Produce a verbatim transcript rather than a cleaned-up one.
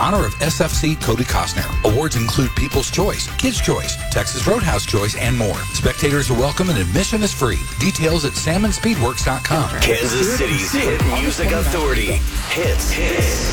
honor of S F C Cody Costner. Awards include People's Choice, Kids' Choice, Texas Roadhouse Choice, and more. Spectators are welcome and admission is free. Details at salmon speedworks dot com. Kansas City's hit music authority. Hits. Hits.